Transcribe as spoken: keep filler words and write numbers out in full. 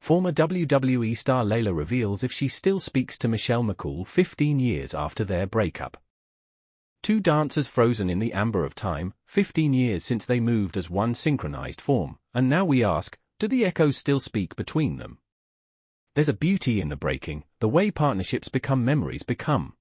Former W W E star Layla reveals if she still speaks to Michelle McCool fifteen years after their breakup. Two dancers frozen in the amber of time, fifteen years since they moved as one synchronized form, and now we ask, do the echoes still speak between them? There's a beauty in the breaking, the way partnerships become memories become.